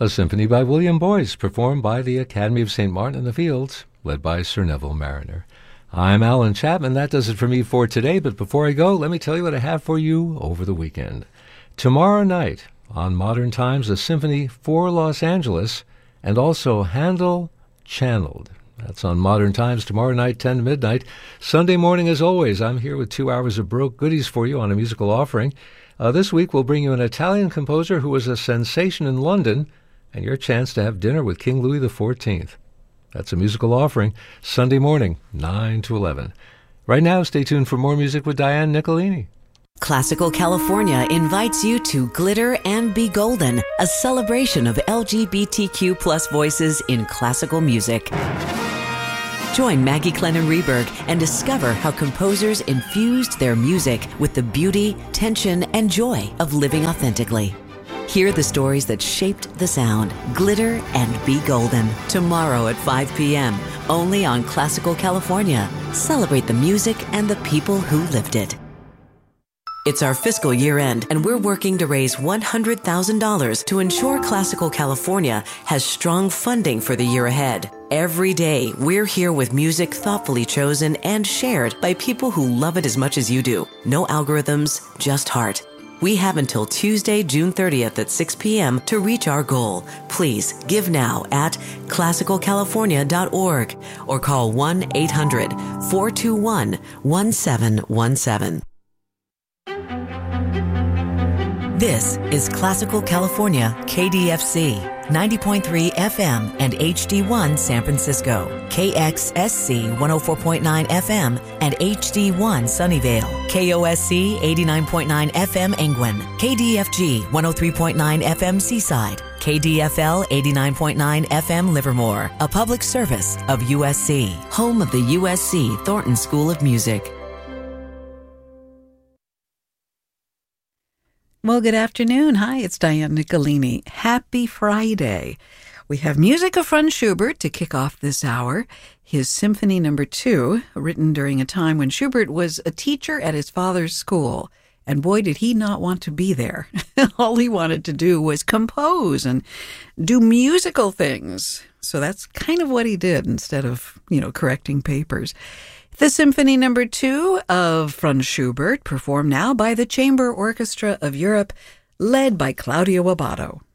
a symphony by William Boyce, performed by the Academy of St. Martin in the Fields, led by Sir Neville Marriner. I'm Alan Chapman. That does it for me for today, but before I go, let me tell you what I have for you over the weekend. Tomorrow night, on Modern Times, a symphony for Los Angeles, and also Handel Channeled. That's on Modern Times tomorrow night, 10 to midnight. Sunday morning, as always, I'm here with 2 hours of Baroque goodies for you on a musical offering. This week, we'll bring you an Italian composer who was a sensation in London, and your chance to have dinner with King Louis XIV. That's a musical offering, Sunday morning, 9 to 11. Right now, stay tuned for more music with Diane Nicolini. Classical California invites you to Glitter and Be Golden, a celebration of LGBTQ plus voices in classical music. Join Maggie Clennon Reberg and discover how composers infused their music with the beauty, tension, and joy of living authentically. Hear the stories that shaped the sound. Glitter and Be Golden. Tomorrow at 5 p.m. Only on Classical California. Celebrate the music and the people who lived it. It's our fiscal year end, and we're working to raise $100,000 to ensure Classical California has strong funding for the year ahead. Every day, we're here with music thoughtfully chosen and shared by people who love it as much as you do. No algorithms, just heart. We have until Tuesday, June 30th at 6 p.m. to reach our goal. Please give now at classicalcalifornia.org or call 1-800-421-1717. This is Classical California, KDFC, 90.3 FM and HD1 San Francisco, KXSC 104.9 FM and HD1 Sunnyvale, KOSC 89.9 FM Angwin, KDFG 103.9 FM Seaside, KDFL 89.9 FM Livermore, a public service of USC, home of the USC Thornton School of Music. Well, good afternoon. Hi, it's Diane Nicolini. Happy Friday. We have music of Franz Schubert to kick off this hour. His Symphony No. 2, written during a time when Schubert was a teacher at his father's school. And boy, did he not want to be there. All he wanted to do was compose and do musical things. So that's kind of what he did instead of, correcting papers. The Symphony No. 2 of Franz Schubert, performed now by the Chamber Orchestra of Europe, led by Claudio Abbado.